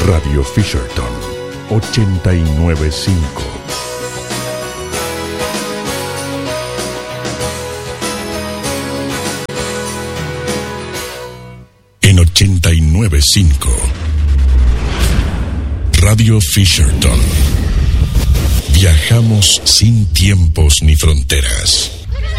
Radio Fisherton 89.5. En 89.5 Radio Fisherton. Viajamos sin tiempos ni fronteras.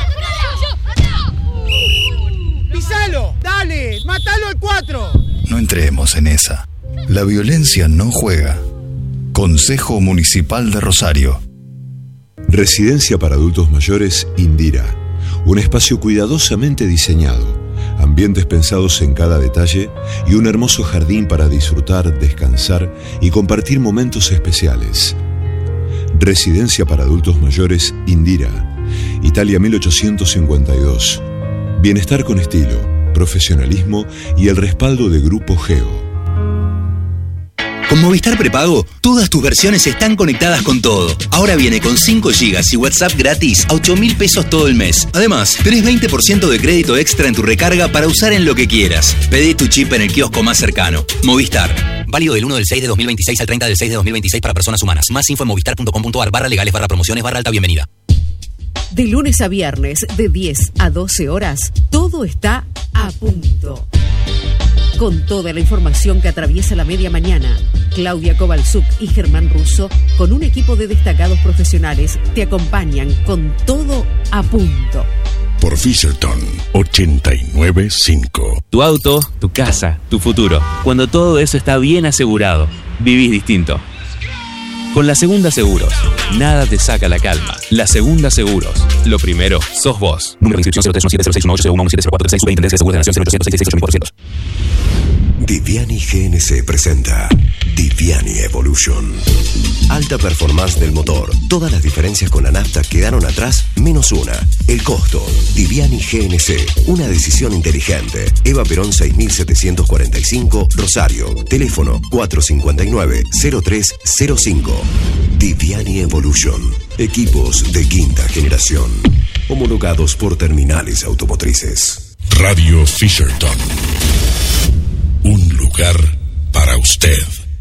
¡Pisalo! ¡Dale! ¡Mátalo al 4! No entremos en esa. La violencia no juega. Consejo Municipal de Rosario. Residencia para adultos mayores Indira. Un espacio cuidadosamente diseñado, ambientes pensados en cada detalle y un hermoso jardín para disfrutar, descansar y compartir momentos especiales. Residencia para adultos mayores Indira, Italia 1852. Bienestar con estilo, profesionalismo y el respaldo de Grupo Geo. Con Movistar Prepago, todas tus versiones están conectadas con todo. Ahora viene con 5 GB y WhatsApp gratis a 8.000 pesos todo el mes. Además, tenés 20% de crédito extra en tu recarga para usar en lo que quieras. Pedí tu chip en el kiosco más cercano. Movistar. Válido del 1 del 6 de 2026 al 30 del 6 de 2026 para personas humanas. Más info en movistar.com.ar/legales/promociones/alta bienvenida. De lunes a viernes, de 10 a 12 horas, todo está a punto. Con toda la información que atraviesa la media mañana, Claudia Kovalchuk y Germán Russo, con un equipo de destacados profesionales, te acompañan con todo a punto. Por Fisherton 89.5. Tu auto, tu casa, tu futuro. Cuando todo eso está bien asegurado, vivís distinto. Con La Segunda Seguros, nada te saca la calma. La Segunda Seguros. Lo primero, sos vos. Número de inscripción 0317061801170436. Superintendencia de Seguros de la Nación 08666800. Diviani GNC presenta Diviani Evolution. Alta performance del motor. Todas las diferencias con la nafta quedaron atrás, menos una. El costo. Diviani GNC. Una decisión inteligente. Eva Perón 6745, Rosario. Teléfono 459-0305. Diviani Evolution. Equipos de quinta generación. Homologados por terminales automotrices. Radio Fisherton. Un lugar para usted.